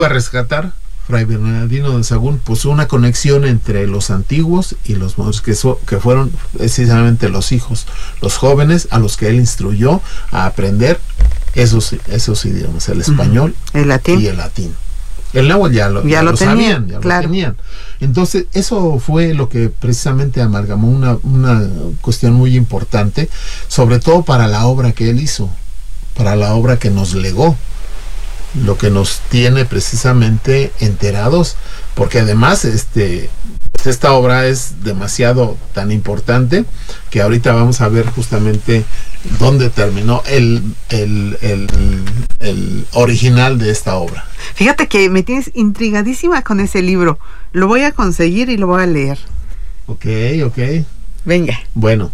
a rescatar Fray Bernardino de Sahagún, pues una conexión entre los antiguos y los modernos, que fueron precisamente los hijos, los jóvenes a los que él instruyó a aprender esos idiomas, el español el latín y el latín. El náhuatl ya lo sabían, ya claro. Lo tenían. Entonces, eso fue lo que precisamente amalgamó una cuestión muy importante, sobre todo para la obra que él hizo, para la obra que nos legó, lo que nos tiene precisamente enterados, porque además esta obra es demasiado tan importante que ahorita vamos a ver justamente dónde terminó el original de esta obra. Fíjate que me tienes intrigadísima con ese libro. Lo voy a conseguir y lo voy a leer. Ok. Venga. Bueno,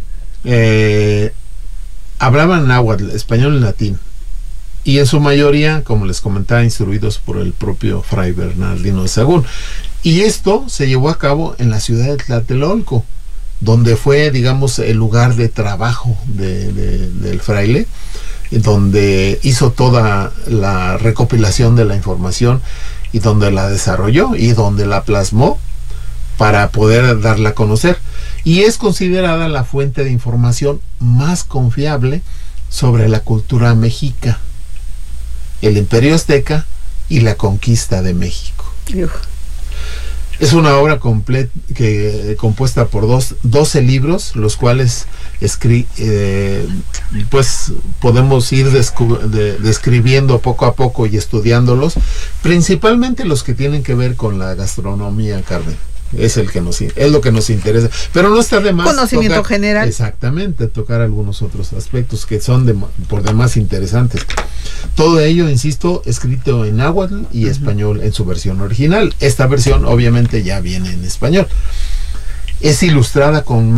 hablaban náhuatl, español y latín. Y en su mayoría, como les comentaba, instruidos por el propio Fray Bernardino de Sahagún. Y esto se llevó a cabo en la ciudad de Tlatelolco, donde fue, digamos, el lugar de trabajo del fraile, donde hizo toda la recopilación de la información y donde la desarrolló y donde la plasmó para poder darla a conocer. Y es considerada la fuente de información más confiable sobre la cultura mexica, el Imperio Azteca y la conquista de México. Es una obra compuesta por 12 libros, los cuales pues podemos ir describiendo poco a poco y estudiándolos, principalmente los que tienen que ver con la gastronomía, Carmen. Es lo que nos interesa, pero no está de más conocimiento general. Exactamente, tocar algunos otros aspectos que son por demás interesantes. Todo ello, insisto, escrito en náhuatl y español en su versión original. Esta versión obviamente ya viene en español. Es ilustrada con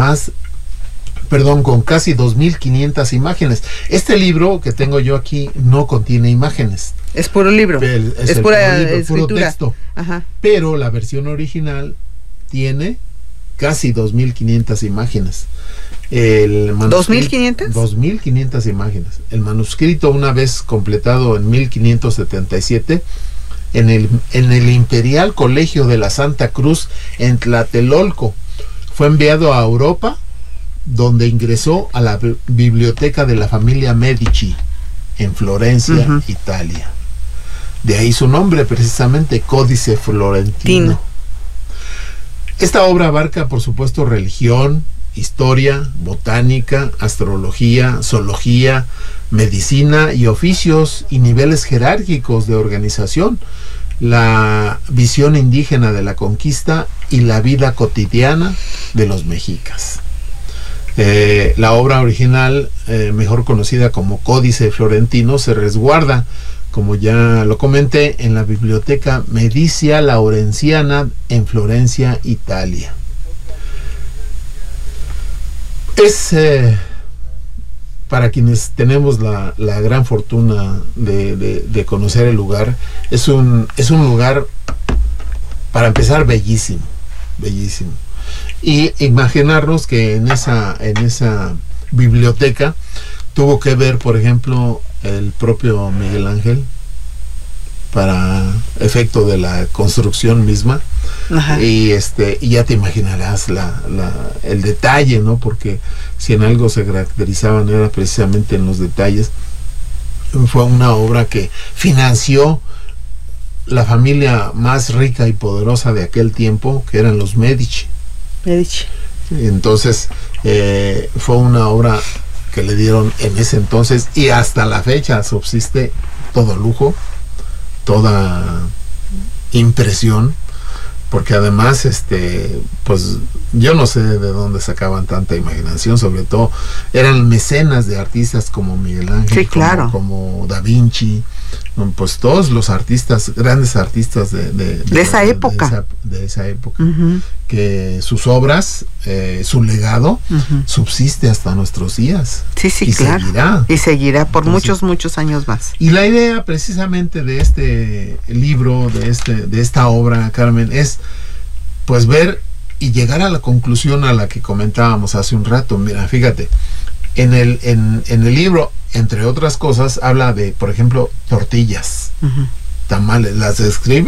casi 2,500 imágenes. Este libro que tengo yo aquí no contiene imágenes. Es puro libro. Es pura escritura. Puro texto. Ajá. Pero la versión original tiene casi 2,500 imágenes. ¿2,500? 2,500 imágenes. El manuscrito, una vez completado en 1577, en el Imperial Colegio de la Santa Cruz en Tlatelolco, fue enviado a Europa, donde ingresó a la biblioteca de la familia Medici en Florencia, Italia. De ahí su nombre, precisamente, Códice Florentino. Esta obra abarca, por supuesto, religión, historia, botánica, astrología, zoología, medicina y oficios y niveles jerárquicos de organización, la visión indígena de la conquista y la vida cotidiana de los mexicas. La obra original, mejor conocida como Códice Florentino, se resguarda, como ya lo comenté, en la Biblioteca Medicia Laurenciana en Florencia, Italia. Es para quienes tenemos la gran fortuna de conocer el lugar, es un lugar, para empezar, bellísimo. Y imaginarnos que en esa biblioteca tuvo que ver, por ejemplo, el propio Miguel Ángel para efecto de la construcción misma. Ajá. Y ya te imaginarás el detalle, ¿no? Porque si en algo se caracterizaban era precisamente en los detalles. Fue una obra que financió la familia más rica y poderosa de aquel tiempo, que eran los Medici. Entonces fue una obra que le dieron en ese entonces, y hasta la fecha subsiste todo lujo, toda impresión, porque además pues yo no sé de dónde sacaban tanta imaginación. Sobre todo eran mecenas de artistas como Miguel Ángel, sí, claro, como Da Vinci, pues todos los artistas, grandes artistas de esa época, que sus obras, su legado subsiste hasta nuestros días. Sí, y claro, seguirá por muchos años más. Y la idea precisamente de este libro, de esta obra, Carmen, es pues ver y llegar a la conclusión a la que comentábamos hace un rato. Mira, fíjate, en el libro, entre otras cosas, habla de, por ejemplo, tortillas. tamales, las describe